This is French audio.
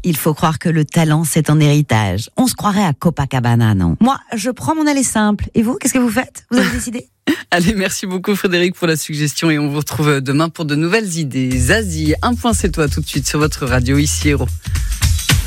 il faut croire que le talent, c'est un héritage. On se croirait à Copacabana, non? Moi, je prends mon aller simple. Et vous, qu'est-ce que vous faites? Vous avez décidé? Allez, merci beaucoup Frédéric pour la suggestion et on vous retrouve demain pour de nouvelles idées. Zazie, un point c'est toi tout de suite sur votre radio, ici Héros.